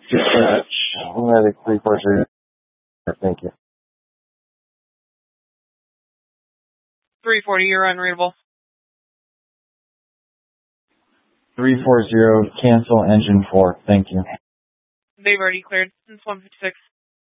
Dispatch. Medic 340. Thank you. 340, you're unreadable. 340, cancel engine 4. Thank you. They've already cleared. It's 156.